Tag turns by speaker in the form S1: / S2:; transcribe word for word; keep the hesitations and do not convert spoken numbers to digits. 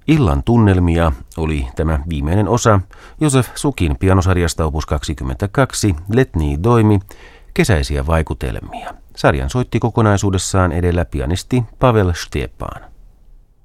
S1: Illan tunnelmia oli tämä viimeinen osa Josef Sukin pianosarjasta opus kaksikymmentäkaksi Letní dojmy, kesäisiä vaikutelmia. Sarjan soitti kokonaisuudessaan edellä pianisti Pavel Štěpán.